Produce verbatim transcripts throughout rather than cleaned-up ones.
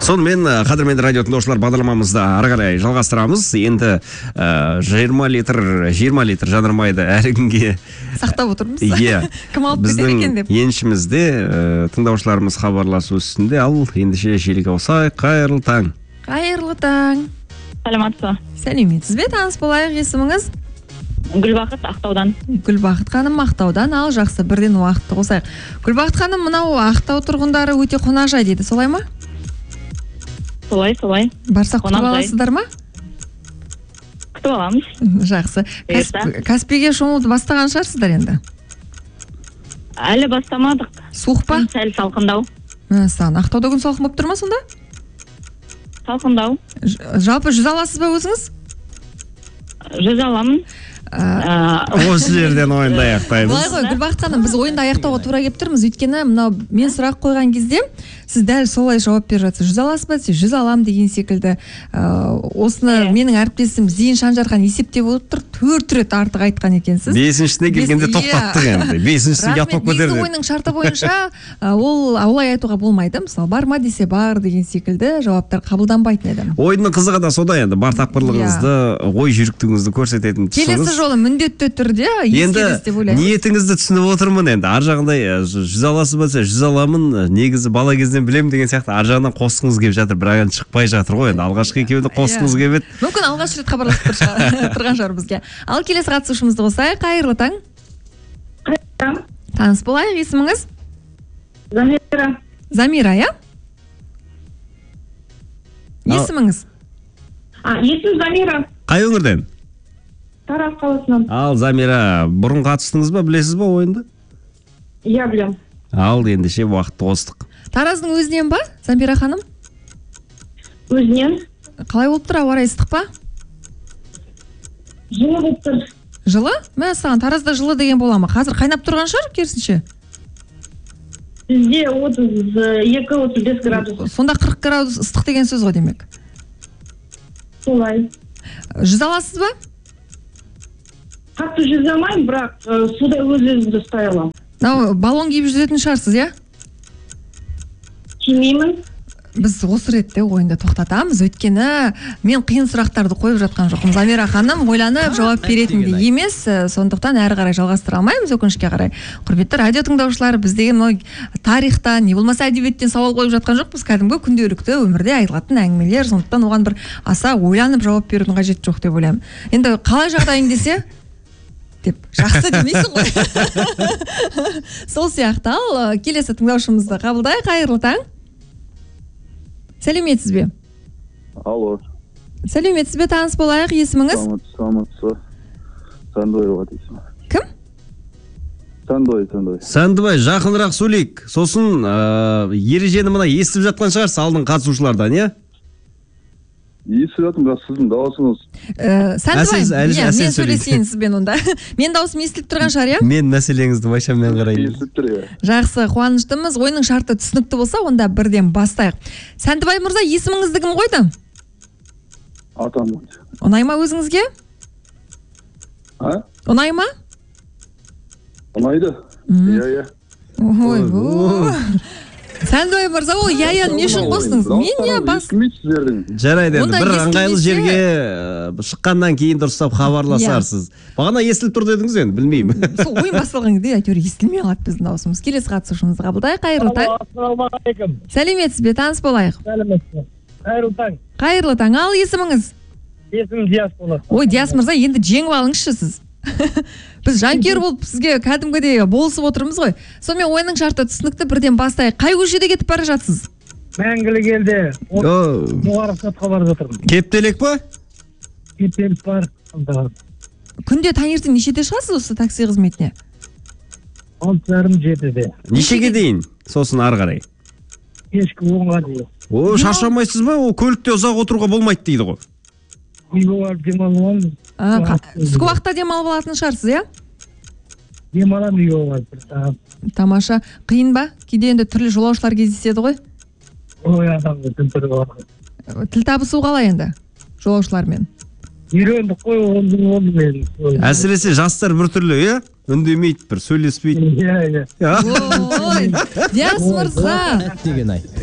Сонымен қадірменді радио тыңдаушылар, бағдарламамызды ары қарай жалғастырамыз. Енді жиырма литр жиырма литр жанармайды әрі күнге сақтап отырмыз. Иә. Кім алып кетер екен деп. Біздің еншімізде тыңдаушыларымыз хабарласу үстінде. Ал ендеше желіге ауысайық. Қайырлы таң. Қайырлы таң. Саламатсыз ба? Сәлеметсіз бе? Таныс болайық, есіміңіз? Гүлбақыт, Ақтаудан. Гүлбақыт ханым Ақтаудан. Ал жақсы, бірден уақытты қосайық. Гүлбақыт ханым, мынау Ақтау тұрғындары өте қонақжай дейді, солай ма? Солай, солай. Барсақ күтіп аласыздар ма? Күтіп аламыз. Жақсы. Каспийге шомылуды бастаған шығарсыздар енді? Әлі бастамадық. Суық па? Сәл салқындау. Мәссаған. Ақтауда күн салқын болып тұр ма сонда? Салқындау. Жалпы жүз аласыз ба өзіңіз? Жүз аламын. Осы жерден ойынды аяқтаймыз. Былай ғой, Гүлбақыт ханым, біз ойынды аяқтауға тура келіп тұрмыз. Өйткені мынау мен сұрақ қойған кезде сіз дәл солай жауап беріп жатсыз. Жүз аласыз ба? Сіз жүз алам деген секілді. Осыны менің әріптесім Зейін Шанжархан есептеп отыр, төрт рет артық айтқан екенсіз. Бесіншісіне келгенде тоқтаттық енді. Бесіншісін ұятып көтерді. Негізі ойынның шарты бойынша ол олай айтуға болмайды. Мысалы, бар ма десе бар деген секілді жауаптар қабылданбайтын еді. Ойынның қызығы да сода енді. Бар тапқырлығыңызды, ой жүріктігіңізді көрсететін тұсыңыз. Келесі жолы міндетті түрде ескересіз деп ойлаймын. Енді ниетіңізді түсініп отырмын енді. Ар жағындай жүз аласыз ба десе жүз аламын, негізі бала кезден білемін деген сияқты ар жағынан қосқыңыз келіп жатыр, бірақ енді шықпай жатыр ғой енді. Алғашқы екеуінде қосқыңыз келіп еді. Мүмкін алғаш рет хабарласып тұрған шығар бізге. Ал келесі қатысушымызды қосайық. Қайырлы таң. Қайырлы. Таныс болайық, есіміңіз? Замира. Замира, иә? Есіміңіз? Есім Замира. Қай өңірден? Тараз қаласынан. Ал Замира, бұрын қатыстыңыз ба, білесіз ба ойынды? Иә, білем. Ал ендеше уақытты қостық. Тараздың өзінен ба, Замира ханым? Өзінен. Қалай болып тұр, ауа райы ыстық па? Жылы болып тұр. Жылы? Мә, саған Таразда жылы деген бола ма? Қазір қайнап тұрған шығар, керісінше? Бізде отыз екі отыз бес градус. Сонда қырық градус ыстық деген сөз ғой демек. Солай. Жүз аласыз ба? Қатты жүзе алмаймын, бірақ суда өз-өзімді ұстай аламын. Мынау баллон киіп жүзетін шығарсыз, иә? Кимеймін. Біз осы ретте ойынды тоқтатамыз, өйткені мен қиын сұрақтарды қойып жатқан жоқпын. Замира ханым ойланып жауап беретіндей емес, сондықтан әрі қарай жалғастыра алмаймыз, өкінішке қарай. Құрметті радио тыңдаушылар, біз деген тарихтан, не болмаса әдебиеттен сауал қойып жатқан жоқпыз, кәдімгі күнделікті өмірде айтылатын әңгімелер, сондықтан оған бір аса ойланып жауап берудің қажеті жоқ деп ойлаймын. Енді қалай жағдайың десе, деп жақсы демейсің ғой. Сол сияқты. Ал келесі тыңдаушымызды қабылдайық. Қайырлы таң. Сәлеметсіз бе? Алло. Сәлеметсіз бе? Таныс болайық, есіміңіз? Саламатсыз. Сандой дейсің. Кім? Сандой, Сандой. Сандой, жақынырақ сөйлейік. Сосын ережені мына естіп жатқан шығарсыз алдың қатысушылардан, иә? Естіп жатырмын, бірақ сіздің дауысыңыз. Сандой, мен сөйлесейін сізбен онда. Мен дауысым естіліп тұрған шығар, иә? Мен мәселеңізді байшаммен қарайын. Естіліп тұр, иә. Жақсы, қуаныштымыз. Ойынның шарты түсінікті болса, онда бірден бастайық. Сандыбай мырза, есіміңізді кім қойды? Атам. Ұнай ма өзіңізге? А? Ұнай ма? Ұнайды. Иә, иә. Ой, ой. Сәндой мырза, ол я-яны не үшін қостыңыз? Мен не бас... Жарайды енді, бір аңғайлы жерге шыққаннан кейін дұрыстап хабарласарсыз. Бағана естіліп тұр дедіңіз енді, білмеймін. Сол ойын басталған кезде әйтеуір естілмей қалады біздің дауысымыз. Келесі қатысушымызды қабылдайық. Қайырлы таң. Ассалаумағалейкум. Сәлеметсіз бе? Таныс болайық. Сәлеметсіз. Қайырлы таң. Қайырлы таң. Ал есіміңіз? Есімім Диас болады. Ой, Диас мырза, енді жеңіп алыңызшы сіз. Біз жанкер болып сізге кәдімгідей болысып отырмыз ғой. Сонымен ойынның шарты түсінікті, бірден бастайық. Қай көшеде кетіп бара жатсыз? Мәңгілік елде. Жоғары сотқа барып жатырмын. Кептелек па? Кептелік бар. Күнде таңертең нешеде шығасыз осы такси қызметіне? алты жарым жетіде. Нешеге дейін? Сосын ары қарай. Кешкі онға дейін. О, шаршамайсыз ба? О, көлікте ұзақ отыруға болмайды дейді ғой. Үйге барып демалып аламын. Түскі уақытта демалып алатын шығарсыз, иә? Демаламын үйге барып. Тамаша. Қиын ба? Кейде енді түрлі жолаушылар кездеседі ғой? Ой, адамды тіл түрі бар. Тіл табысу қалай енді жолаушылармен? Үйрендік қой, онды онды мен. Әсіресе жастар бір түрлі, иә? Үндемейді, бір сөйлеспейді. Иә, иә. Ой, Диас мырза. деген ай.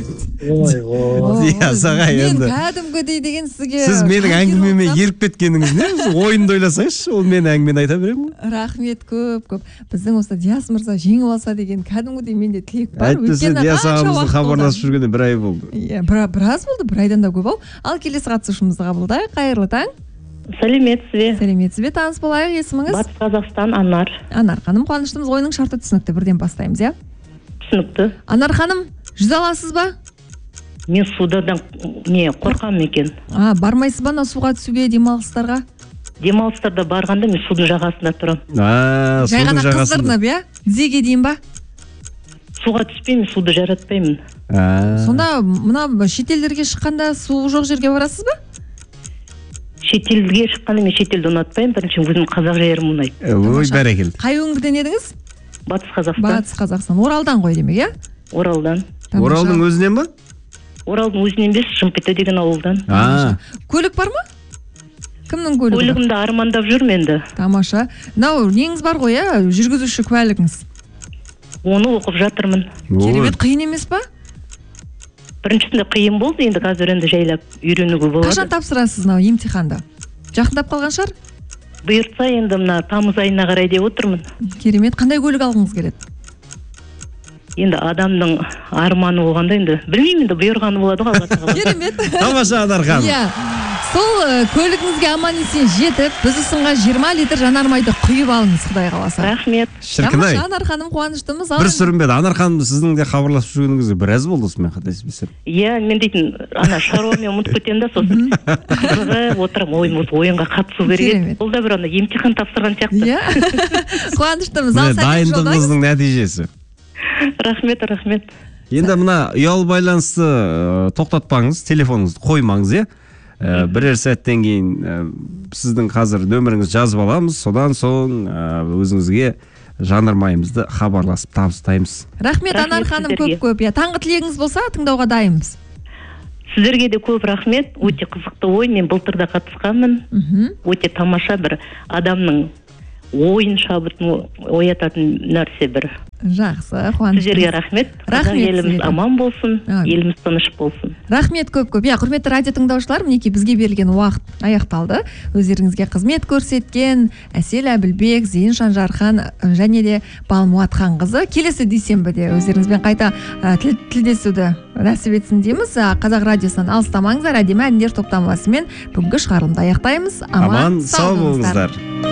ой ой Диас ағай, мен енді. кәдімгідей деген сізге Сіз менің шокировать әңгімеме болсам. еріп кеткеніңіз не? Сіз ойынды ойласаңызшы, ол менің әңгімені айта беремін ғой. Рахмет көп көп. Біздің осы Диас мырза жеңіп алса деген кәдімгідей менде тілек бар. Әйтпесе Диас ағамыздың хабарласып жүргенде бір ай болды. Иә, бір- біраз болды, бір айдан да көп ау. Ал келесі қатысушымызды қабылдайық. Қайырлы таң. Сәлеметсіз бе? Сәлеметсіз бе? Таныс болайық, есіміңіз? Батыс Қазақстан Анар. Анар ханым, қуаныштымыз. Ойынның шарты түсінікті. Бірден бастаймыз, иә? Түсінікті. Анар ханым, жүз аласыз ба? Мен судадан не қорқамын екен. А, бармайсыз ба мына суға түсуге, демалыстарға? Демалыстарда барғанда мен судың жағасында тұрамын. А, Жай судың ғана жағасында. қыздырынып, иә? Тізеге дейін ба? Суға түспеймін, суды жаратпаймын. А. Сонда мына шетелдерге шыққанда су жоқ жерге барасыз ба? Шетелге шыққанда мен шетелді ұнатпаймын. Бірінші өзім қазақ жерім ұнайды. Ой, бәрекелді. Қай өңірден едіңіз? Батыс Қазақстан. Батыс Қазақстан. Оралдан ғой демек, иә? Оралдан. Тамаша. Оралдың өзінен ба? Оралдың өзінен емес, Шымпиты деген ауылдан. А, Көлік бар ма? Кімнің көлігі бар? Көлігімді армандап жүрмін енді. Тамаша. Мынау неңіз бар ғой, иә? Жүргізуші куәлігіңіз. Оны оқып жатырмын. Керемет, қиын емес па? Біріншісінде қиын болды, енді қазір енді жайлап үйренуге болады. Қашан тапсырасыз мынау емтиханды? Жақындап қалған шығар? Бұйыртса енді мына тамыз айына қарай деп отырмын. Керемет, қандай көлік алғыңыз келеді? Енді адамның арманы болғанда енді білмеймін, енді бұйырғаны болады ғой Алла тағала. Керемет. тамаша Анар ханым. Иә. Сол э, көлігіңізге аман есен жетіп, біз ұсынған жиырма литр жанармайды құйып алыңыз, Құдай қаласа. Рахмет. Шіркін-ай. Тамаша, Анар ханым, қуаныштымыз. Бір сүрінбеді. Анар ханым, сіздің де хабарласып жүргеніңізге біраз болды осымен қателеспесем. Иә, мен дейтін ана шаруамен ұмытып кетемін да сосын қызығып отырамын, ойым осы ойынға қатысу керек еді. Керемет. Бұл да бір ана емтихан тапсырған сияқты. Иә. Қуаныштымыз. Ал Міне сәлем жолдаңыз. дайындығыңыздың нәтижесі. Рахмет, рахмет. Енді мына ұялы байланысты э, тоқтатпаңыз, телефоныңызды қоймаңыз, иә? Э, бірер сәттен кейін э, сіздің қазір нөміріңізді жазып аламыз, содан соң э, өзіңізге жанармайымызды хабарласып табыстаймыз. Рахмет, Анар Рахмет ханым, сіздерге. көп-көп. Иә, таңғы тілегіңіз болса, тыңдауға дайынбыз. Сіздерге де көп рахмет. Өте қызықты ой. Мен былтыр да қатысқанмын. Мгм. Өте тамаша бір адамның ойын шабытын оятатын нәрсе бір. Жақсы, қуаныштымыз. Сіздерге рахмет. Рахмет Қазақ еліміз сізге де. аман болсын, Амин. еліміз тыныш болсын. Рахмет көп-көп. Иә, құрметті радио тыңдаушылар, мінекей бізге берілген уақыт аяқталды. Өздеріңізге қызмет көрсеткен Әсел Әбілбек, Зейін Шанжархан және де Балмуатхан қызы келесі дүйсенбіде өздеріңізбен қайта ә, тіл- тілдесуді нәсіп етсін дейміз. А, Қазақ радиосынан алыстамаңыздар, әдемі әндер топтамасымен бүгінгі шығарылымды аяқтаймыз. Аман, сау болыңыздар.